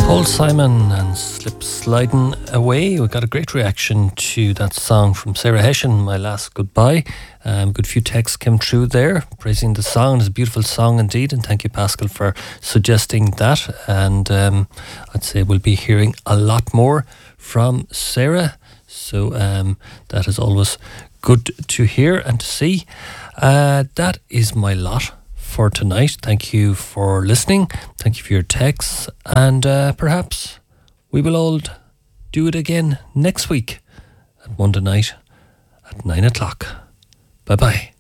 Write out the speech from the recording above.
Paul Simon and Slip Sliding Away. We got a great reaction to that song from Sarah Hession, My Last Goodbye. Good few texts came through there praising the song. It's a beautiful song indeed, and thank you, Pascal, for suggesting that. And I'd say we'll be hearing a lot more from Sarah, so that is always good to hear and to see. That is my lot for tonight. Thank you for listening. Thank you for your texts, and perhaps we will all do it again next week at Monday night at 9 o'clock. Bye bye.